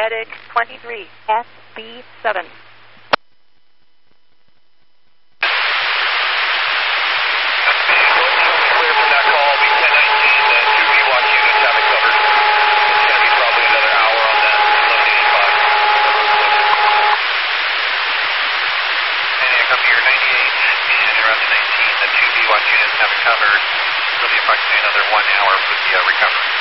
Medic 23, SB7. Units have it covered. It'll be approximately another 1 hour for the recovery.